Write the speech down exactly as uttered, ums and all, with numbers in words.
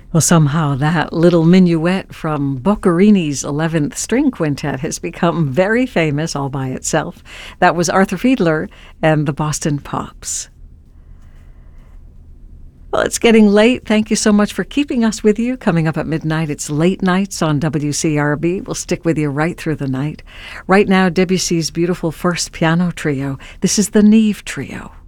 Well, somehow that little minuet from Boccherini's eleventh String Quintet has become very famous all by itself. That was Arthur Fiedler and the Boston Pops. Well, it's getting late. Thank you so much for keeping us with you. Coming up at midnight, it's Late Nights on W C R B. We'll stick with you right through the night. Right now, Debussy's beautiful first piano trio. This is the Neve Trio.